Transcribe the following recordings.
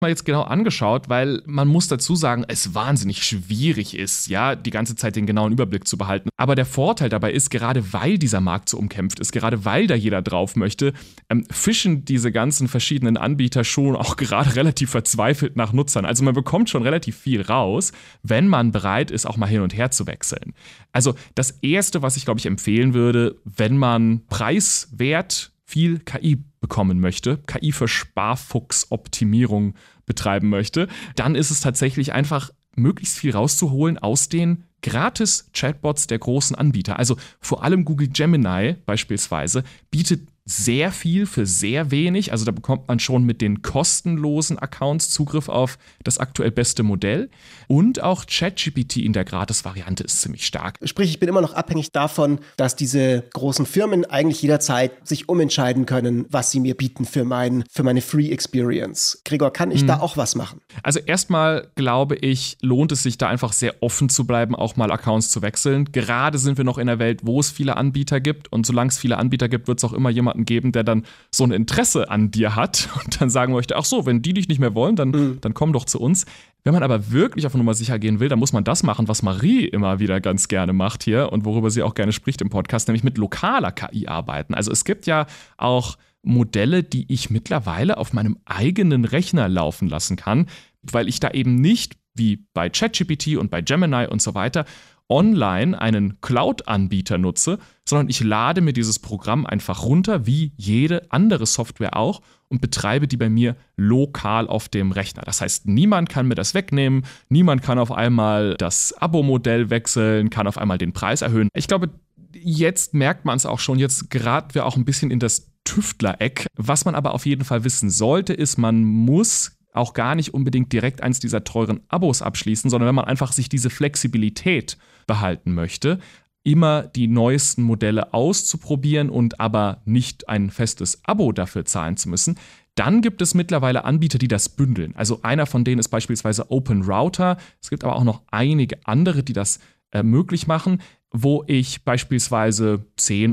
mal jetzt genau angeschaut, weil man muss dazu sagen, es wahnsinnig schwierig ist, ja, die ganze Zeit den genauen Überblick zu behalten. Aber der Vorteil dabei ist, gerade weil dieser Markt so umkämpft ist, gerade weil da jeder drauf möchte, fischen diese ganzen verschiedenen Anbieter schon auch gerade relativ verzweifelt nach Nutzern. Also man bekommt schon relativ viel raus, wenn man bereit ist, auch mal hin und her zu wechseln. Also das Erste, was ich, glaube ich, empfehlen würde, wenn man preiswert viel KI bekommen möchte, KI für Sparfuchsoptimierung betreiben möchte, dann ist es tatsächlich einfach möglichst viel rauszuholen aus den Gratis-Chatbots der großen Anbieter. Also vor allem Google Gemini beispielsweise bietet sehr viel für sehr wenig. Also da bekommt man schon mit den kostenlosen Accounts Zugriff auf das aktuell beste Modell. Und auch ChatGPT in der Gratis-Variante ist ziemlich stark. Sprich, ich bin immer noch abhängig davon, dass diese großen Firmen eigentlich jederzeit sich umentscheiden können, was sie mir bieten für meine Free Experience. Gregor, kann ich da auch was machen? Also erstmal glaube ich, lohnt es sich da einfach sehr offen zu bleiben, auch mal Accounts zu wechseln. Gerade sind wir noch in einer Welt, wo es viele Anbieter gibt. Und solange es viele Anbieter gibt, wird es auch immer jemanden geben, der dann so ein Interesse an dir hat und dann sagen möchte, ach so, wenn die dich nicht mehr wollen, dann komm doch zu uns. Wenn man aber wirklich auf Nummer sicher gehen will, dann muss man das machen, was Marie immer wieder ganz gerne macht hier und worüber sie auch gerne spricht im Podcast, nämlich mit lokaler KI arbeiten. Also es gibt ja auch Modelle, die ich mittlerweile auf meinem eigenen Rechner laufen lassen kann, weil ich da eben nicht, wie bei ChatGPT und bei Gemini und so weiter, online einen Cloud-Anbieter nutze, sondern ich lade mir dieses Programm einfach runter, wie jede andere Software auch, und betreibe die bei mir lokal auf dem Rechner. Das heißt, niemand kann mir das wegnehmen, niemand kann auf einmal das Abo-Modell wechseln, kann auf einmal den Preis erhöhen. Ich glaube, jetzt merkt man es auch schon, jetzt geraten wir auch ein bisschen in das Tüftler-Eck. Was man aber auf jeden Fall wissen sollte, ist, man muss auch gar nicht unbedingt direkt eins dieser teuren Abos abschließen, sondern wenn man einfach sich diese Flexibilität behalten möchte, immer die neuesten Modelle auszuprobieren und aber nicht ein festes Abo dafür zahlen zu müssen, dann gibt es mittlerweile Anbieter, die das bündeln. Also einer von denen ist beispielsweise OpenRouter. Es gibt aber auch noch einige andere, die das möglich machen, wo ich beispielsweise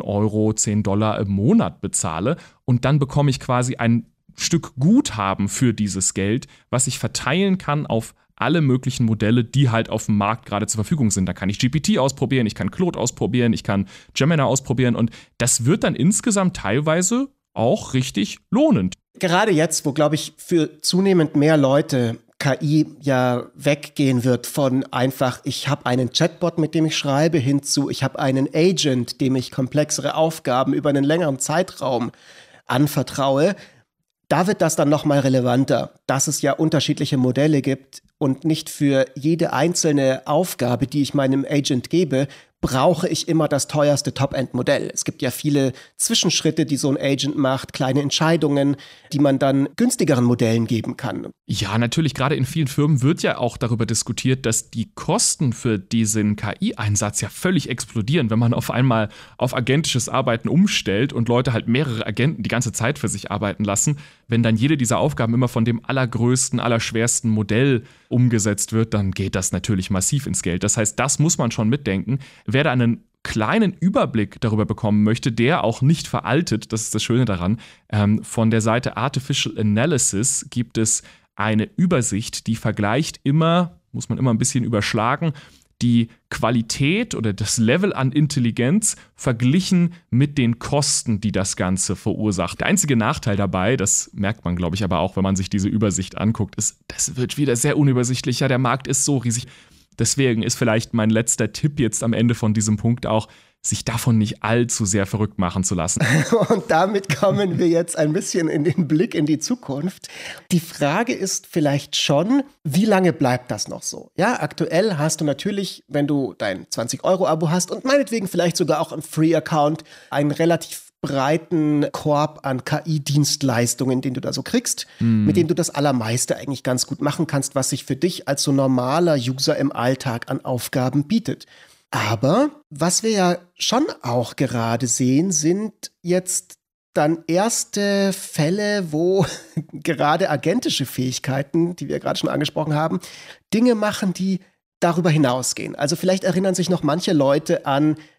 $10 im Monat bezahle und dann bekomme ich quasi ein Stück Guthaben für dieses Geld, was ich verteilen kann auf alle möglichen Modelle, die halt auf dem Markt gerade zur Verfügung sind. Da kann ich GPT ausprobieren, ich kann Claude ausprobieren, ich kann Gemini ausprobieren und das wird dann insgesamt teilweise auch richtig lohnend. Gerade jetzt, wo, glaube ich, für zunehmend mehr Leute KI ja weggehen wird von einfach, ich habe einen Chatbot, mit dem ich schreibe, hin zu, ich habe einen Agent, dem ich komplexere Aufgaben über einen längeren Zeitraum anvertraue, da wird das dann nochmal relevanter, dass es ja unterschiedliche Modelle gibt und nicht für jede einzelne Aufgabe, die ich meinem Agent gebe, brauche ich immer das teuerste Top-End-Modell. Es gibt ja viele Zwischenschritte, die so ein Agent macht, kleine Entscheidungen, die man dann günstigeren Modellen geben kann. Ja, natürlich, gerade in vielen Firmen wird ja auch darüber diskutiert, dass die Kosten für diesen KI-Einsatz ja völlig explodieren, wenn man auf einmal auf agentisches Arbeiten umstellt und Leute halt mehrere Agenten die ganze Zeit für sich arbeiten lassen. Wenn dann jede dieser Aufgaben immer von dem allergrößten, allerschwersten Modell umgesetzt wird, dann geht das natürlich massiv ins Geld. Das heißt, das muss man schon mitdenken. Wer da einen kleinen Überblick darüber bekommen möchte, der auch nicht veraltet, das ist das Schöne daran, von der Seite Artificial Analysis gibt es eine Übersicht, die vergleicht immer, muss man immer ein bisschen überschlagen, die Qualität oder das Level an Intelligenz verglichen mit den Kosten, die das Ganze verursacht. Der einzige Nachteil dabei, das merkt man, glaube ich, aber auch, wenn man sich diese Übersicht anguckt, ist, das wird wieder sehr unübersichtlich. Ja, der Markt ist so riesig. Deswegen ist vielleicht mein letzter Tipp jetzt am Ende von diesem Punkt auch, sich davon nicht allzu sehr verrückt machen zu lassen. Und damit kommen wir jetzt ein bisschen in den Blick in die Zukunft. Die Frage ist vielleicht schon, wie lange bleibt das noch so? Ja, aktuell hast du natürlich, wenn du dein 20-Euro-Abo hast und meinetwegen vielleicht sogar auch im Free-Account, einen relativ breiten Korb an KI-Dienstleistungen, den du da so kriegst, mit dem du das Allermeiste eigentlich ganz gut machen kannst, was sich für dich als so normaler User im Alltag an Aufgaben bietet. Aber was wir ja schon auch gerade sehen, sind jetzt dann erste Fälle, wo gerade agentische Fähigkeiten, die wir gerade schon angesprochen haben, Dinge machen, die darüber hinausgehen. Also vielleicht erinnern sich noch manche Leute an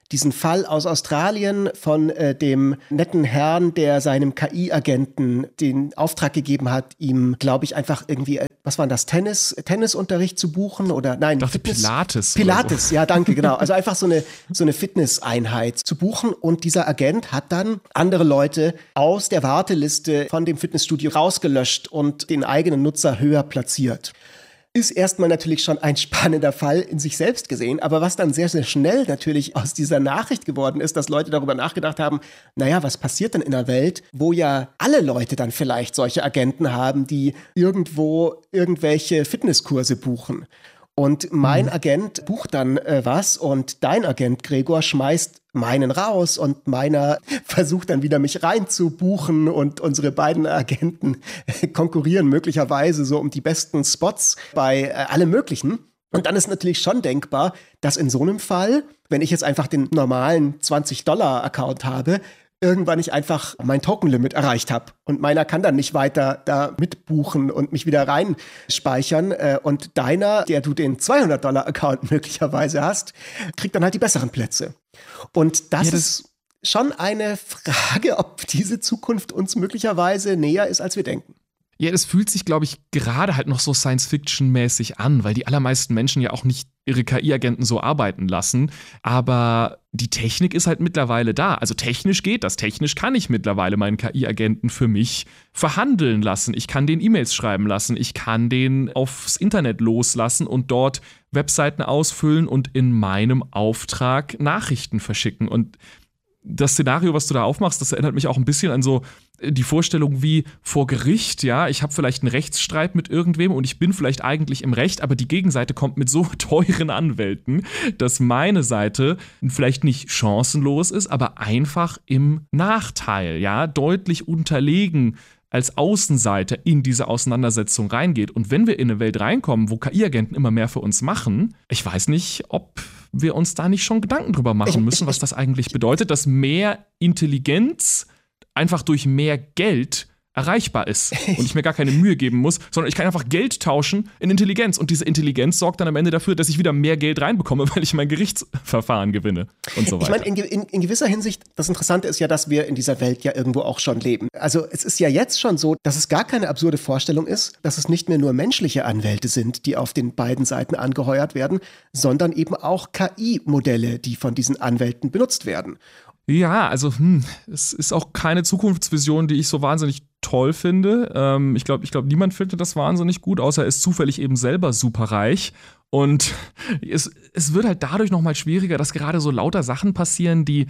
diesen Fall aus Australien von dem netten Herrn, der seinem KI-Agenten den Auftrag gegeben hat, ihm, glaube ich, einfach irgendwie, was war das, Tennisunterricht zu buchen oder nein, ich dachte Pilates. Pilates, so. Ja, danke, genau. Also einfach so eine Fitnesseinheit zu buchen und dieser Agent hat dann andere Leute aus der Warteliste von dem Fitnessstudio rausgelöscht und den eigenen Nutzer höher platziert. Ist erstmal natürlich schon ein spannender Fall in sich selbst gesehen, aber was dann sehr, sehr schnell natürlich aus dieser Nachricht geworden ist, dass Leute darüber nachgedacht haben, naja, was passiert denn in einer Welt, wo ja alle Leute dann vielleicht solche Agenten haben, die irgendwo irgendwelche Fitnesskurse buchen. Und mein Agent bucht dann was und dein Agent, Gregor, schmeißt meinen raus und meiner versucht dann wieder mich reinzubuchen und unsere beiden Agenten konkurrieren möglicherweise so um die besten Spots bei allem Möglichen. Und dann ist natürlich schon denkbar, dass in so einem Fall, wenn ich jetzt einfach den normalen $20-Account habe, irgendwann ich einfach mein Token-Limit erreicht habe. Und meiner kann dann nicht weiter da mitbuchen und mich wieder reinspeichern. Und deiner, der du den $200-Account möglicherweise hast, kriegt dann halt die besseren Plätze. Und das ist schon eine Frage, ob diese Zukunft uns möglicherweise näher ist, als wir denken. Ja, das fühlt sich, glaube ich, gerade halt noch so Science-Fiction-mäßig an, weil die allermeisten Menschen ja auch nicht ihre KI-Agenten so arbeiten lassen. Aber die Technik ist halt mittlerweile da. Also technisch geht das. Technisch kann ich mittlerweile meinen KI-Agenten für mich verhandeln lassen. Ich kann den E-Mails schreiben lassen. Ich kann den aufs Internet loslassen und dort Webseiten ausfüllen und in meinem Auftrag Nachrichten verschicken. Und das Szenario, was du da aufmachst, das erinnert mich auch ein bisschen an so die Vorstellung wie vor Gericht, ja, ich habe vielleicht einen Rechtsstreit mit irgendwem und ich bin vielleicht eigentlich im Recht, aber die Gegenseite kommt mit so teuren Anwälten, dass meine Seite vielleicht nicht chancenlos ist, aber einfach im Nachteil, ja, deutlich unterlegen als Außenseiter in diese Auseinandersetzung reingeht. Und wenn wir in eine Welt reinkommen, wo KI-Agenten immer mehr für uns machen, ich weiß nicht, ob wir uns da nicht schon Gedanken drüber machen müssen, was das eigentlich bedeutet, dass mehr Intelligenz einfach durch mehr Geld erreichbar ist und ich mir gar keine Mühe geben muss, sondern ich kann einfach Geld tauschen in Intelligenz und diese Intelligenz sorgt dann am Ende dafür, dass ich wieder mehr Geld reinbekomme, weil ich mein Gerichtsverfahren gewinne und so weiter. Ich meine, in gewisser Hinsicht, das Interessante ist ja, dass wir in dieser Welt ja irgendwo auch schon leben. Also es ist ja jetzt schon so, dass es gar keine absurde Vorstellung ist, dass es nicht mehr nur menschliche Anwälte sind, die auf den beiden Seiten angeheuert werden, sondern eben auch KI-Modelle, die von diesen Anwälten benutzt werden. Ja, also es ist auch keine Zukunftsvision, die ich so wahnsinnig toll finde. Ich glaube, niemand findet das wahnsinnig gut, außer er ist zufällig eben selber superreich. Und es wird halt dadurch nochmal schwieriger, dass gerade so lauter Sachen passieren, die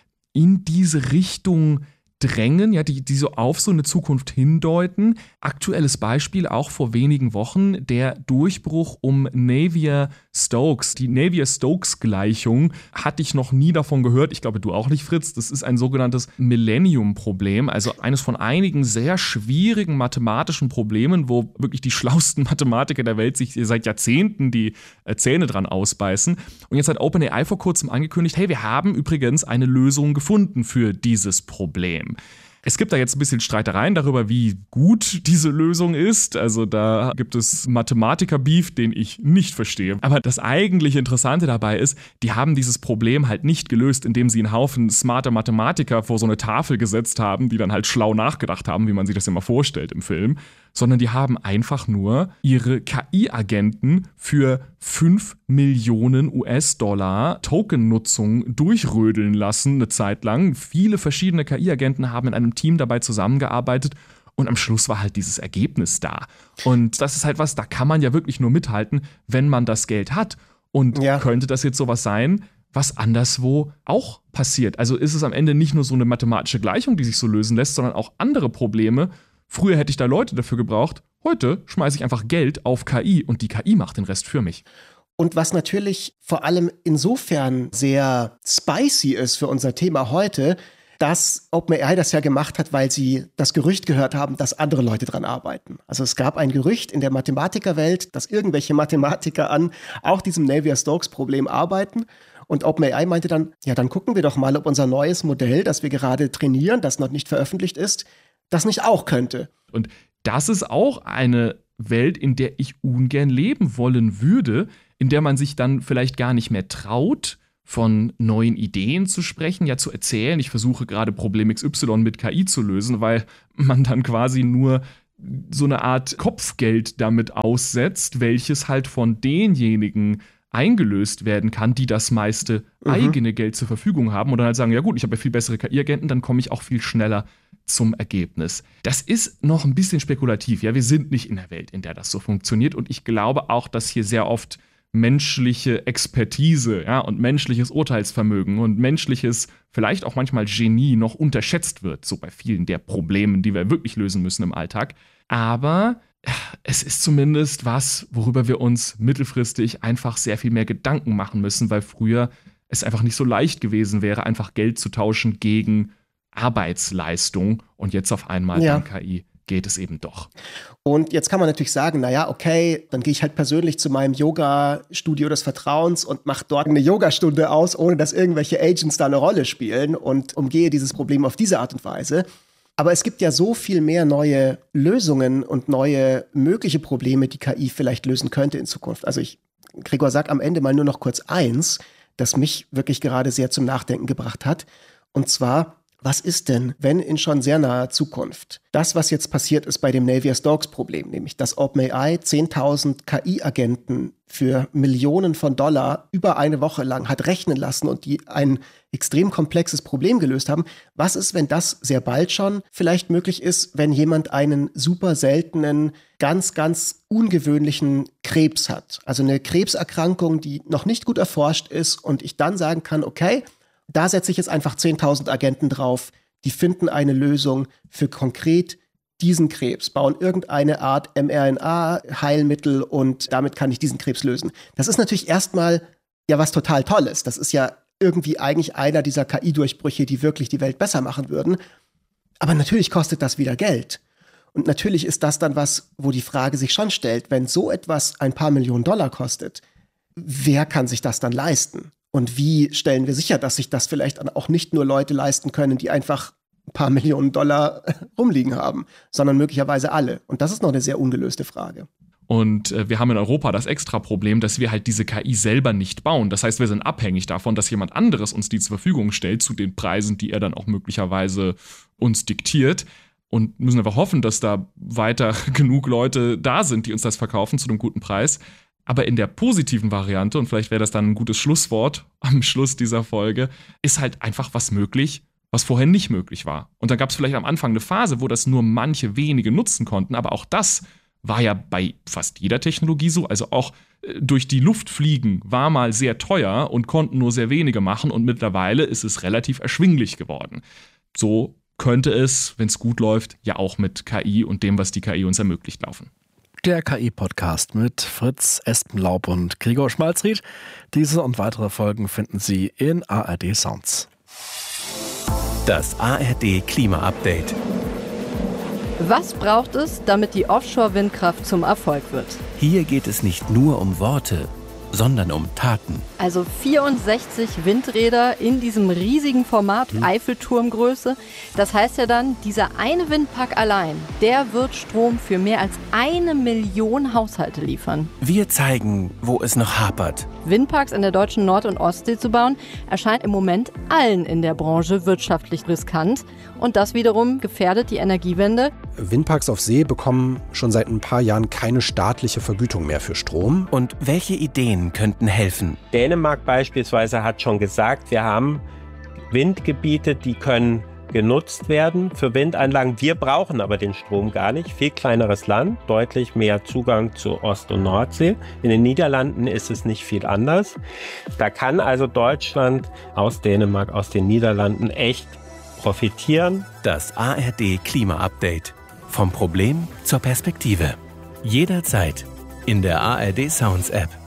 in diese Richtung drängen, ja, die so auf so eine Zukunft hindeuten. Aktuelles Beispiel auch vor wenigen Wochen, der Durchbruch um Navier-Stokes. Die Navier-Stokes-Gleichung hatte ich noch nie davon gehört. Ich glaube, du auch nicht, Fritz. Das ist ein sogenanntes Millennium-Problem, also eines von einigen sehr schwierigen mathematischen Problemen, wo wirklich die schlauesten Mathematiker der Welt sich seit Jahrzehnten die Zähne dran ausbeißen. Und jetzt hat OpenAI vor kurzem angekündigt, hey, wir haben übrigens eine Lösung gefunden für dieses Problem. Es gibt da jetzt ein bisschen Streitereien darüber, wie gut diese Lösung ist. Also da gibt es Mathematiker-Beef, den ich nicht verstehe. Aber das eigentlich Interessante dabei ist, die haben dieses Problem halt nicht gelöst, indem sie einen Haufen smarter Mathematiker vor so eine Tafel gesetzt haben, die dann halt schlau nachgedacht haben, wie man sich das immer vorstellt im Film, sondern die haben einfach nur ihre KI-Agenten für 5 Millionen US-Dollar Token-Nutzung durchrödeln lassen eine Zeit lang. Viele verschiedene KI-Agenten haben in einem Team dabei zusammengearbeitet und am Schluss war halt dieses Ergebnis da. Und das ist halt was, da kann man ja wirklich nur mithalten, wenn man das Geld hat. Und könnte das jetzt sowas sein, was anderswo auch passiert? Also ist es am Ende nicht nur so eine mathematische Gleichung, die sich so lösen lässt, sondern auch andere Probleme. Früher hätte ich da Leute dafür gebraucht. Heute schmeiße ich einfach Geld auf KI und die KI macht den Rest für mich. Und was natürlich vor allem insofern sehr spicy ist für unser Thema heute, dass OpenAI das ja gemacht hat, weil sie das Gerücht gehört haben, dass andere Leute dran arbeiten. Also es gab ein Gerücht in der Mathematikerwelt, dass irgendwelche Mathematiker an auch diesem Navier-Stokes-Problem arbeiten. Und OpenAI meinte dann, ja, dann gucken wir doch mal, ob unser neues Modell, das wir gerade trainieren, das noch nicht veröffentlicht ist, das nicht auch könnte. Und das ist auch eine Welt, in der ich ungern leben wollen würde, in der man sich dann vielleicht gar nicht mehr traut, von neuen Ideen zu sprechen, ja zu erzählen, ich versuche gerade Problem XY mit KI zu lösen, weil man dann quasi nur so eine Art Kopfgeld damit aussetzt, welches halt von denjenigen eingelöst werden kann, die das meiste eigene Geld zur Verfügung haben und dann halt sagen, ja gut, ich habe ja viel bessere KI-Agenten, dann komme ich auch viel schneller zum Ergebnis. Das ist noch ein bisschen spekulativ. Ja, wir sind nicht in der Welt, in der das so funktioniert und ich glaube auch, dass hier sehr oft menschliche Expertise, ja, und menschliches Urteilsvermögen und menschliches, vielleicht auch manchmal Genie noch unterschätzt wird, so bei vielen der Problemen, die wir wirklich lösen müssen im Alltag. Aber es ist zumindest was, worüber wir uns mittelfristig einfach sehr viel mehr Gedanken machen müssen, weil früher es einfach nicht so leicht gewesen wäre, einfach Geld zu tauschen gegen Arbeitsleistung und jetzt auf einmal dank KI geht es eben doch. Und jetzt kann man natürlich sagen, naja, okay, dann gehe ich halt persönlich zu meinem Yoga-Studio des Vertrauens und mache dort eine Yogastunde aus, ohne dass irgendwelche Agents da eine Rolle spielen und umgehe dieses Problem auf diese Art und Weise. Aber es gibt ja so viel mehr neue Lösungen und neue mögliche Probleme, die KI vielleicht lösen könnte in Zukunft. Also Gregor, sag am Ende mal nur noch kurz eins, das mich wirklich gerade sehr zum Nachdenken gebracht hat. Und zwar, was ist denn, wenn in schon sehr naher Zukunft das, was jetzt passiert ist bei dem Navier-Stokes-Problem, nämlich dass OpenAI 10.000 KI-Agenten für Millionen von Dollar über eine Woche lang hat rechnen lassen und die ein extrem komplexes Problem gelöst haben. Was ist, wenn das sehr bald schon vielleicht möglich ist, wenn jemand einen super seltenen, ganz, ganz ungewöhnlichen Krebs hat? Also eine Krebserkrankung, die noch nicht gut erforscht ist und ich dann sagen kann, okay, da setze ich jetzt einfach 10.000 Agenten drauf, die finden eine Lösung für konkret diesen Krebs, bauen irgendeine Art mRNA-Heilmittel und damit kann ich diesen Krebs lösen. Das ist natürlich erstmal ja was total Tolles. Das ist ja irgendwie eigentlich einer dieser KI-Durchbrüche, die wirklich die Welt besser machen würden. Aber natürlich kostet das wieder Geld. Und natürlich ist das dann was, wo die Frage sich schon stellt, wenn so etwas ein paar Millionen Dollar kostet, wer kann sich das dann leisten? Und wie stellen wir sicher, dass sich das vielleicht auch nicht nur Leute leisten können, die einfach ein paar Millionen Dollar rumliegen haben, sondern möglicherweise alle? Und das ist noch eine sehr ungelöste Frage. Und wir haben in Europa das Extra-Problem, dass wir halt diese KI selber nicht bauen. Das heißt, wir sind abhängig davon, dass jemand anderes uns die zur Verfügung stellt, zu den Preisen, die er dann auch möglicherweise uns diktiert. Und müssen einfach hoffen, dass da weiter genug Leute da sind, die uns das verkaufen zu einem guten Preis. Aber in der positiven Variante, und vielleicht wäre das dann ein gutes Schlusswort am Schluss dieser Folge, ist halt einfach was möglich, was vorher nicht möglich war. Und dann gab es vielleicht am Anfang eine Phase, wo das nur manche wenige nutzen konnten, aber auch das war ja bei fast jeder Technologie so. Also auch durch die Luft fliegen war mal sehr teuer und konnten nur sehr wenige machen und mittlerweile ist es relativ erschwinglich geworden. So könnte es, wenn es gut läuft, ja auch mit KI und dem, was die KI uns ermöglicht, laufen. Der KI-Podcast mit Fritz Espenlaub und Gregor Schmalzried. Diese und weitere Folgen finden Sie in ARD Sounds. Das ARD Klima-Update. Was braucht es, damit die Offshore-Windkraft zum Erfolg wird? Hier geht es nicht nur um Worte, sondern um Taten. Also 64 Windräder in diesem riesigen Format, Eiffelturmgröße. Das heißt ja dann, dieser eine Windpark allein, der wird Strom für mehr als 1 Million Haushalte liefern. Wir zeigen, wo es noch hapert. Windparks in der deutschen Nord- und Ostsee zu bauen, erscheint im Moment allen in der Branche wirtschaftlich riskant. Und das wiederum gefährdet die Energiewende. Windparks auf See bekommen schon seit ein paar Jahren keine staatliche Vergütung mehr für Strom. Und welche Ideen könnten helfen? Dänemark beispielsweise hat schon gesagt, wir haben Windgebiete, die können genutzt werden für Windanlagen. Wir brauchen aber den Strom gar nicht. Viel kleineres Land, deutlich mehr Zugang zu Ost- und Nordsee. In den Niederlanden ist es nicht viel anders. Da kann also Deutschland aus Dänemark, aus den Niederlanden echt profitieren. Das ARD Klima-Update. Vom Problem zur Perspektive. Jederzeit in der ARD Sounds App.